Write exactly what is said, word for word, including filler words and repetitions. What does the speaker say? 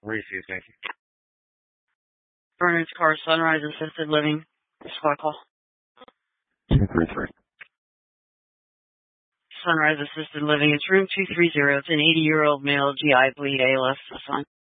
Receive, thank you. Bernard's Car, Sunrise Assisted Living. Squad call. two three three. Sunrise Assisted Living. It's room two three zero. It's an eighty-year-old male, G I bleed, A L S, son.